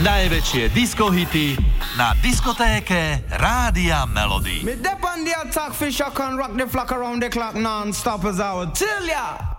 Najväčšie diskohity na diskotéke Rádia Melody. Me dep on the attack, fish, I can rock the flock around the clock non-stop as I would tell ya.